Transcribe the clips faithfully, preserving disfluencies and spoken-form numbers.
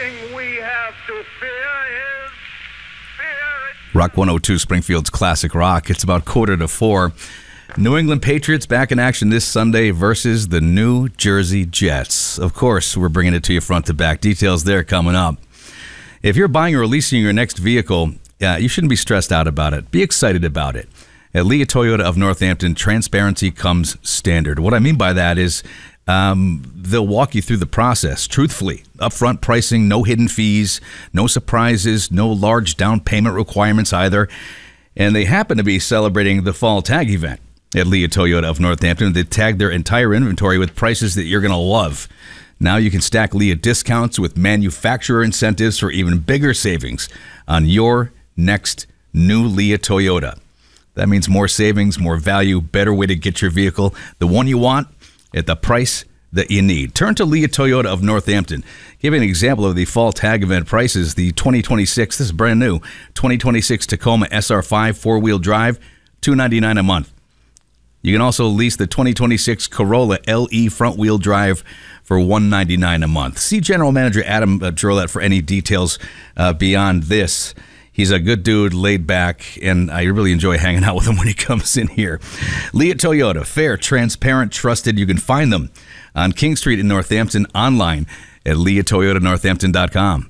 thing we have to fear is fear. Rock one oh two, Springfield's Classic Rock. It's about quarter to four. New England Patriots back in action this Sunday versus the New Jersey Jets. Of course, we're bringing it to you front to back. Details there coming up. If you're buying or leasing your next vehicle, uh, you shouldn't be stressed out about it. Be excited about it. At Leah Toyota of Northampton, transparency comes standard. What I mean by that is um, they'll walk you through the process truthfully. Upfront pricing, no hidden fees, no surprises, no large down payment requirements either. And they happen to be celebrating the fall tag event at Leah Toyota of Northampton. They tag their entire inventory with prices that you're going to love. Now you can stack Leah discounts with manufacturer incentives for even bigger savings on your next new Leah Toyota. That means more savings, more value, better way to get your vehicle, the one you want, at the price that you need. Turn to Leah Toyota of Northampton. Give you an example of the fall tag event prices. The twenty twenty-six, this is brand new, twenty twenty-six Tacoma S R five four-wheel drive, two hundred ninety-nine dollars a month. You can also lease the twenty twenty-six Corolla L E front-wheel drive for one hundred ninety-nine dollars a month. See General Manager Adam Drollet for any details uh, beyond this. He's a good dude, laid back, and I really enjoy hanging out with him when he comes in here. Leah Toyota, fair, transparent, trusted. You can find them on King Street in Northampton, online at leah toyota northampton dot com.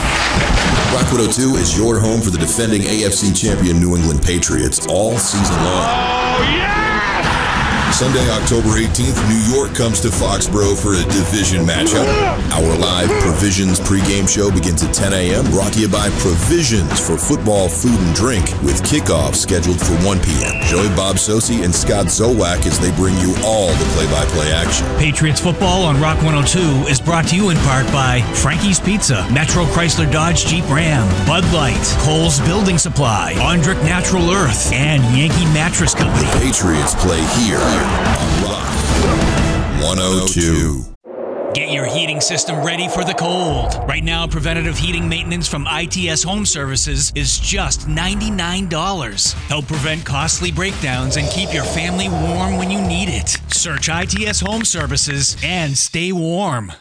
Rock one oh two is your home for the defending A F C champion New England Patriots all season long. Oh, yeah! Sunday, October eighteenth, New York comes to Foxborough for a division matchup. Our live Provisions pregame show begins at ten a.m. Brought to you by Provisions for football, food, and drink, with kickoff scheduled for one p.m. Join Bob Sosi and Scott Zolak as they bring you all the play-by-play action. Patriots football on Rock one oh two is brought to you in part by Frankie's Pizza, Metro Chrysler Dodge Jeep Ram, Bud Light, Kohl's Building Supply, Ondrick Natural Earth, and Yankee Mattress Company. The Patriots play here on Rock one oh two. Get your heating system ready for the cold. Right now, preventative heating maintenance from I T S Home Services is just ninety-nine dollars. Help prevent costly breakdowns and keep your family warm when you need it. Search I T S Home Services and stay warm.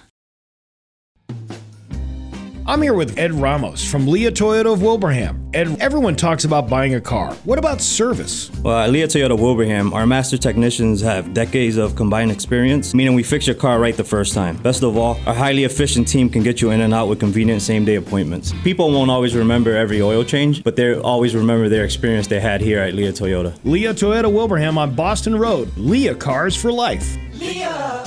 I'm here with Ed Ramos from Leah Toyota of Wilbraham. Ed, everyone talks about buying a car. What about service? Well, at Leah Toyota of Wilbraham, our master technicians have decades of combined experience, meaning we fix your car right the first time. Best of all, our highly efficient team can get you in and out with convenient same-day appointments. People won't always remember every oil change, but they always remember their experience they had here at Leah Toyota. Leah Toyota Wilbraham on Boston Road. Leah Cars for Life. Leah!